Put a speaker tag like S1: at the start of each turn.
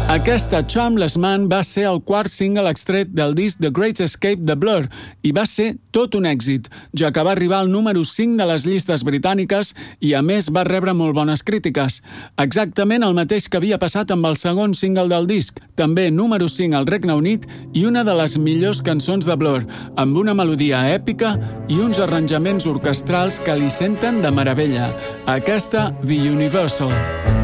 S1: Aquesta Charmless Man va ser el quart single extret del disc The Great Escape de Blur i va ser tot un èxit, ja que va arribar al número 5 de les llistes britàniques i a més va rebre molt bones crítiques. Exactament el mateix que havia passat amb el segon single del disc, també número 5 al Regne Unit i una de les millors cançons de Blur, amb una melodia èpica i uns arranjaments orquestrals que li senten de meravella. Aquesta, The Universal.